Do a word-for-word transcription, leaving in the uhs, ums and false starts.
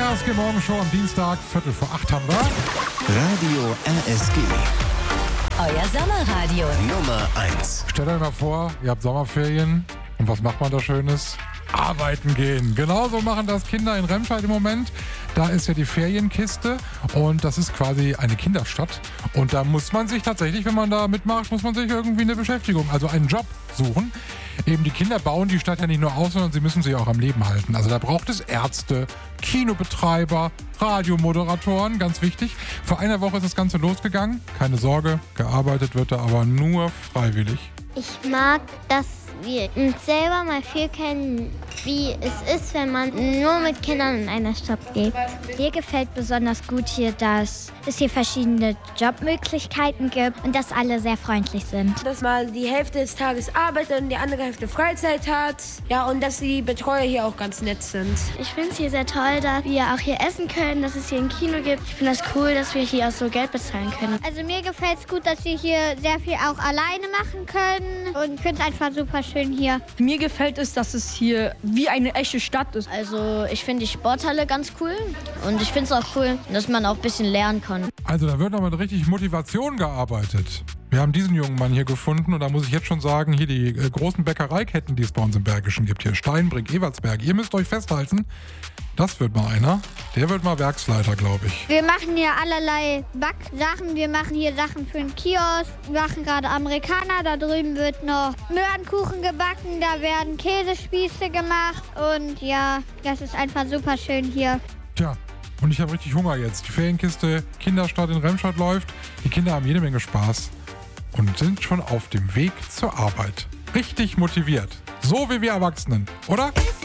R S G-Morgenshow am Dienstag, Viertel vor acht haben wir. Radio R S G. Euer Sommerradio. Nummer eins. Stellt euch mal vor, ihr habt Sommerferien. Und was macht man da Schönes? Arbeiten gehen. Genauso machen das Kinder in Remscheid im Moment. Da ist ja die Ferienkiste und das ist quasi eine Kinderstadt. Und da muss man sich tatsächlich, wenn man da mitmacht, muss man sich irgendwie eine Beschäftigung, also einen Job suchen. Eben die Kinder bauen die Stadt ja nicht nur aus, sondern sie müssen sie auch am Leben halten. Also da braucht es Ärzte, Kinobetreiber, Radiomoderatoren, ganz wichtig. Vor einer Woche ist das Ganze losgegangen. Keine Sorge, gearbeitet wird da aber nur freiwillig. Ich mag, dass wir uns selber mal viel kennen, wie es ist, wenn man nur mit Kindern in einer Stadt lebt. Mir gefällt besonders gut hier, dass es hier verschiedene Jobmöglichkeiten gibt und dass alle sehr freundlich sind. Dass man die Hälfte des Tages arbeitet und die andere Hälfte Freizeit hat. Ja, und dass die Betreuer hier auch ganz nett sind. Ich finde es hier sehr toll, dass wir auch hier essen können, dass es hier ein Kino gibt. Ich finde das cool, dass wir hier auch so Geld bezahlen können. Also mir gefällt es gut, dass wir hier sehr viel auch alleine machen können und ich finde es einfach super schön hier. Mir gefällt es, dass es hier wie eine echte Stadt ist. Also ich finde die Sporthalle ganz cool und ich finde es auch cool, dass man auch ein bisschen lernen kann. Also da wird noch mit richtig Motivation gearbeitet. Wir haben diesen jungen Mann hier gefunden und da muss ich jetzt schon sagen, hier die äh, großen Bäckereiketten, die es bei uns im Bergischen gibt, hier Steinbrink, Evertsberg, ihr müsst euch festhalten, das wird mal einer. Der wird mal Werksleiter, glaube ich. Wir machen hier allerlei Backsachen. Wir machen hier Sachen für den Kiosk. Wir machen gerade Amerikaner. Da drüben wird noch Möhrenkuchen gebacken. Da werden Käsespieße gemacht. Und ja, das ist einfach super schön hier. Tja, und ich habe richtig Hunger jetzt. Die Ferienkiste Kinderstadt in Remscheid läuft. Die Kinder haben jede Menge Spaß und sind schon auf dem Weg zur Arbeit. Richtig motiviert. So wie wir Erwachsenen, oder?